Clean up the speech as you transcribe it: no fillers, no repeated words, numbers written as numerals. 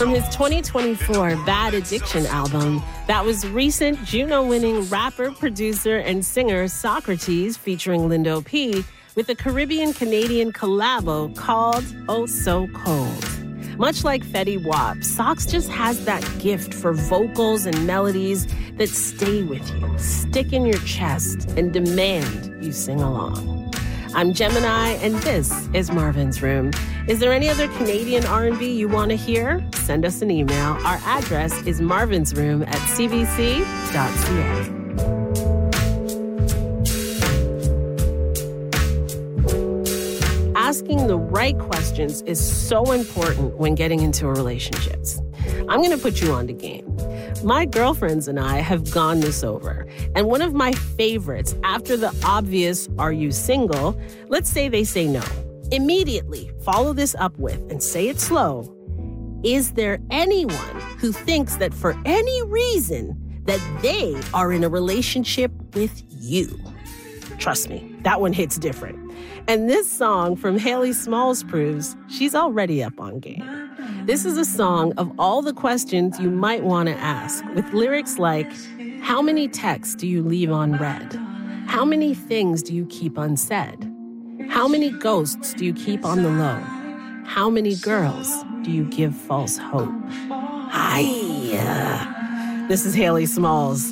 From his 2024 Bad Addiction album, that was recent Juno-winning rapper, producer, and singer Socrates featuring Lindo P. with a Caribbean-Canadian collabo called Oh So Cold. Much like Fetty Wap, Sox just has that gift for vocals and melodies that stay with you, stick in your chest, and demand you sing along. I'm Gemini, and this is Marvin's Room. Is there any other Canadian R&B you want to hear? Send us an email. Our address is marvinsroom@cbc.ca. Asking the right questions is so important when getting into relationships. I'm going to put you on the game. My girlfriends and I have gone this over. And one of my favorites after the obvious, are you single? Let's say they say no. Immediately follow this up with, and say it slow, is there anyone who thinks that for any reason that they are in a relationship with you? Trust me, that one hits different. And this song from Haley Smalls proves she's already up on game. This is a song of all the questions you might want to ask, with lyrics like, how many texts do you leave unread? How many things do you keep unsaid? How many ghosts do you keep on the low? How many girls do you give false hope? Hi. This is Haley Smalls